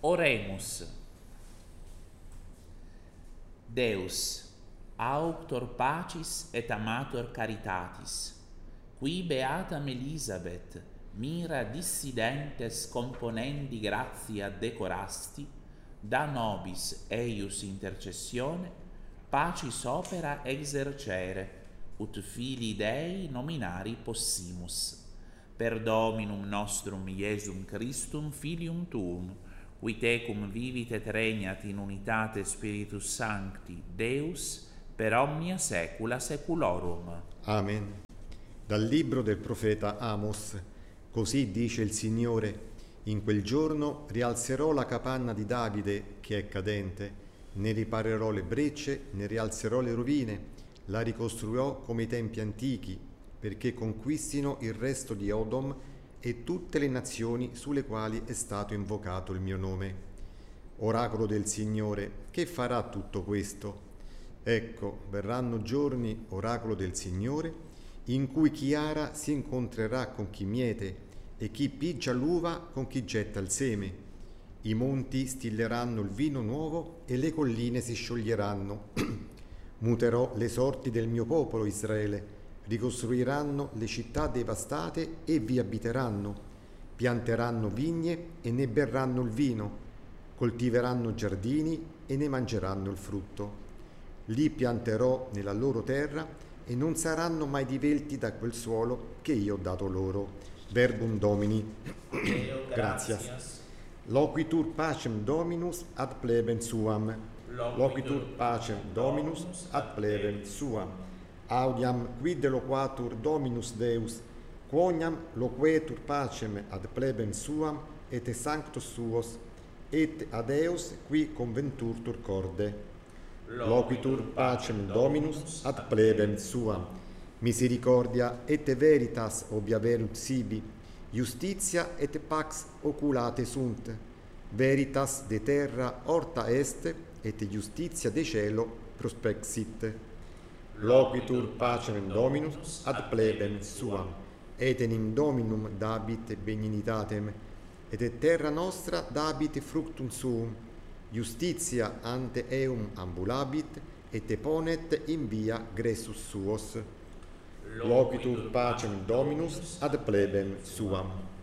Oremus. Deus, auctor pacis et amator caritatis, qui beatam Elisabeth mira dissidentes componendi gratia decorasti, da nobis eius intercessione, pacis opera exercere, ut filii Dei nominari possimus. Per Dominum nostrum Iesum Christum, Filium Tuum, qui tecum vivit et regnat in unitate Spiritus Sancti, Deus, per omnia saecula saeculorum. Amen. Dal libro del profeta Amos. Così dice il Signore: in quel giorno rialzerò la capanna di Davide che è cadente, ne riparerò le brecce, ne rialzerò le rovine, la ricostruirò come i tempi antichi, perché conquistino il resto di Odom e tutte le nazioni sulle quali è stato invocato il mio nome. Oracolo del Signore, che farà tutto questo? Ecco, verranno giorni, oracolo del Signore, in cui chi ara si incontrerà con chi miete e chi pigia l'uva con chi getta il seme. I monti stilleranno il vino nuovo e le colline si scioglieranno. Muterò le sorti del mio popolo Israele, ricostruiranno le città devastate e vi abiteranno, pianteranno vigne e ne berranno il vino, coltiveranno giardini e ne mangeranno il frutto. Li pianterò nella loro terra e non saranno mai divelti da quel suolo che io ho dato loro. Verbum Domini. Gratias. Loquitur pacem Dominus ad plebem suam. Loquitur pacem Dominus ad plebem suam. Audiam quid loquatur Dominus Deus, quoniam loquetur pacem ad plebem suam et sanctos suos, et ad eos qui conventurtur corde. Loquitur pacem Dominus ad plebem suam. Misericordia et veritas obiaverunt sibi, justitia et pax oculate sunt. Veritas de terra orta est, et justitia de cielo prospexit. Loquitur pacem Dominus ad plebem suam, et enim Dominum dabit benignitatem, et terra nostra dabit fructum suum, justitia ante eum ambulabit, et ponet in via gressus suos. Loquitur pacem Dominus ad plebem suam.